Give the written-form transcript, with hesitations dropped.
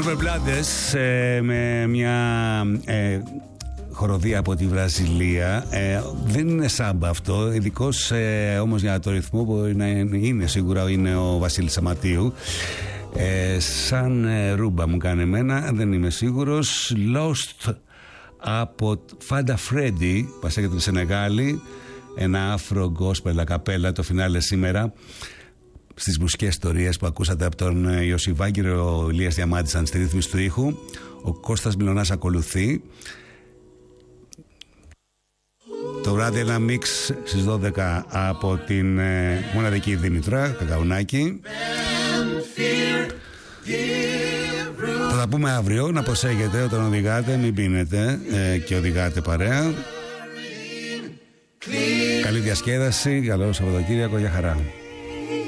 Silver Brothers με μια χοροδία από τη Βραζιλία. Δεν είναι σάμπα αυτό, ειδικώς όμως για το ρυθμό μπορεί να είναι σίγουρα είναι ο Βασίλης Σαματίου. Σαν ρούμπα μου κάνει εμένα, δεν είμαι σίγουρος. Lost από Φάντα Φρέντι, μας έρχεται σε Σενεγάλη, ένα άφρο γκόσπελ ακαπέλα, το φινάλε σήμερα. Στις μουσικές ιστορίες που ακούσατε από τον Ιωσιβάγκυρο, ο Ηλίας Διαμάντης στη ρύθμιση του ήχου. Ο Κώστας Μιλωνάς ακολουθεί. Το βράδυ ένα μίξ στις 12 από την μοναδική Δήμητρα Κακαουνάκη. Θα τα πούμε αύριο. Να προσέχετε όταν οδηγάτε, μην πίνετε και οδηγάτε παρέα. Καλή διασκέδαση, καλό Σαββατοκύριακο, για χαρά.